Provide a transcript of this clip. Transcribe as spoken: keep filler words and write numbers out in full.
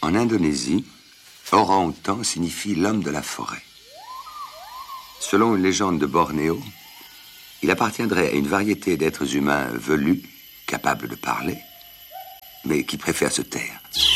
En Indonésie, orang-outan signifie l'homme de la forêt. Selon une légende de Bornéo, il appartiendrait à une variété d'êtres humains velus, capables de parler, mais qui préfèrent se taire.